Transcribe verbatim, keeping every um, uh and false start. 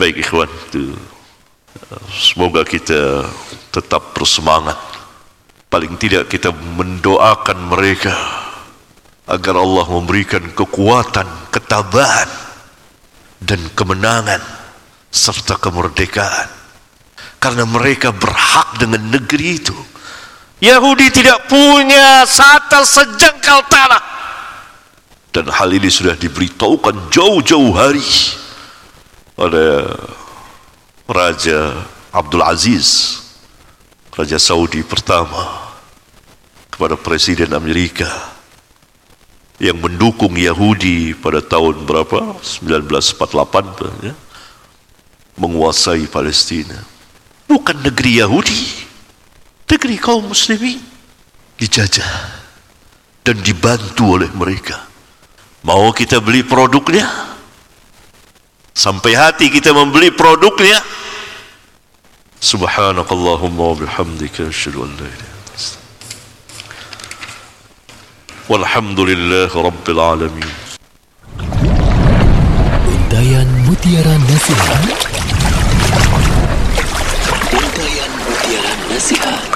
Baik ikhwan, itu semoga kita tetap bersemangat. Paling tidak kita mendoakan mereka agar Allah memberikan kekuatan, ketabahan dan kemenangan serta kemerdekaan, karena mereka berhak dengan negeri itu. Yahudi tidak punya satu sejengkal tanah, dan hal ini sudah diberitahukan jauh-jauh hari oleh Raja Abdul Aziz, Raja Saudi pertama, kepada Presiden Amerika yang mendukung Yahudi pada tahun berapa? sembilan belas empat puluh delapan, ya, menguasai Palestina. Bukan negeri Yahudi, negeri kaum muslimin dijajah dan dibantu oleh mereka. Mau kita beli produknya? Sampai hati kita membeli produknya? Subhanakallahumma wa bihamdika asyhadu an la ilaha illa anta walhamdulillahi rabbil alamin. Untayan Mutiara Nasihat. Untayan Mutiara Nasihat.